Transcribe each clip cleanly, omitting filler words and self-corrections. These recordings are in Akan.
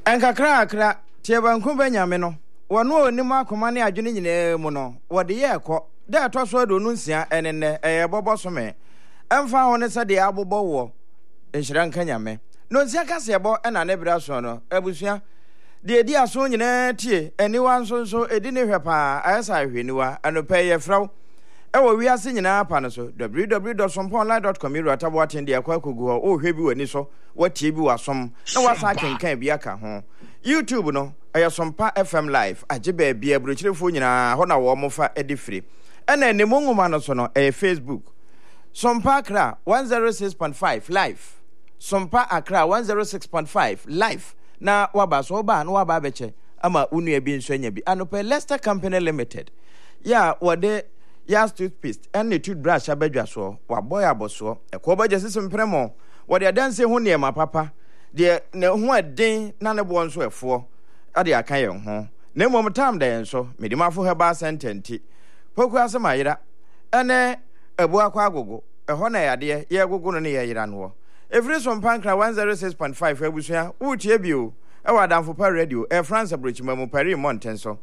Enkakra akra tiebanku benyame no wono onim akoma ne adwene nyina mu no wode ye ekọ da to so do nunsia enenne bobo some emfa ho ne se de abobo wo enhira nka nyame no nsia kase ebo na ne bra so no abusua de edi aso nyina tie eniwa nso edi ne hwepa ayesa hweniwa anope ye fraw ewo wiase nyina pa no so www.somponline.com iruatabo atende akwa kogu ho o hwe bi wani so watie bi wasom na wasa kenkan bi aka ho YouTube no Sompa FM live agebe bia brochirefo nyina ho na wo mofa edifre ena enemu nwoma no so no Facebook Sompa Accra 106.5 live Sompa Accra 106.5 live na waba so ba no waba beche ama unu bi nso anya bi anope Leicester Company Limited ya wode ya toothpaste and toothbrush abadwa so waboy aboso ekwo baje sisempiremo wode adanse ho ne ma papa de ne ho aden na ne bo nso efo ade aka ye ho na mom tam da enso medimafo heba sententi poku asema yira ene ebu akwa agogo eho na yade ye agogo no ne ye yira no every Sompa Accra 106.5 abusua utie bio e wadamfo pa radio France abrochimamu Paris Montenso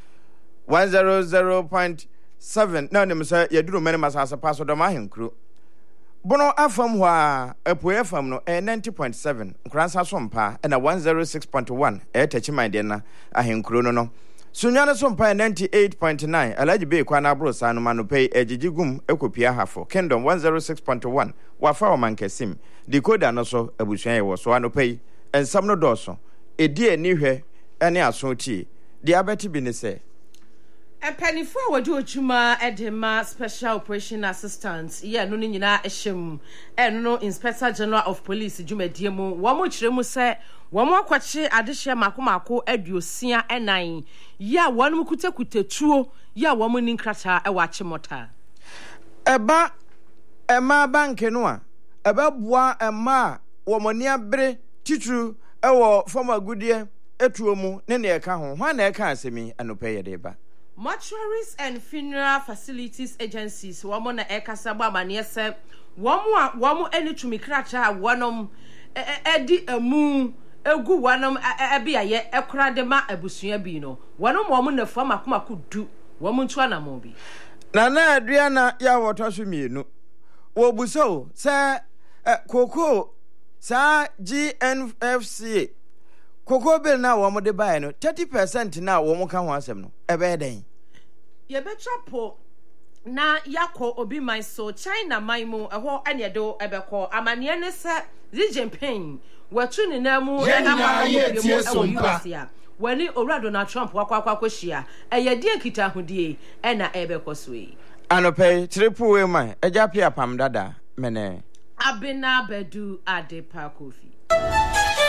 100.7 na nim say yaduru mene masasa paso do ma henkro bono afam ho a apoe afam no 90.7 nkransa Sompa na 106.1 tachiman de na ahenkro no sunyane Sompa 98.9 alaji be kwa na bro sanu manopei ejijigum ekopia hafo Kingdom 106.1 wafa o mankesim decoder no so abusuan ye wo so anopei ensam no doso edi ani hwe ene aso tie de abeti bi ne se Pennyfo wadi ochuma edema special operation assistant no nyina ehyem no inspector general of police jumadie mu wo mo kire mu se wo mo akwache adehye makomako aduosia enan ya wonu kutakutetuo ya wo mo ninkrata e wa chemota ema bank no a eba boa ema wo mo ni abere titru e wo former gudie etuo mu ne ne eka ho hwa na eka asemi anope ye de ba Mortuaries and funeral facilities agencies womo na ekasaba maniese womo eni tumikrata wonom edi emu egu wonom ebiaye ekurade ma abusua bi no womo na fama komako du womo ntua na mo bi na aduana ya wotoso mienu wo buso se koko sa GNFC koko bill na wo mo de buy no 30% na wo mo ka ho asem no ebe den ye betrapo na yakọ obi man so China maimu eho anedo ebekọ amane ne se Xi Jinping watu ne namu na ma USA wani owura Donald Trump wakwa hia eyedie kita hodie na ebekọ so yi anope triple we man eja pia pam dada mene abina bedu adepa kofi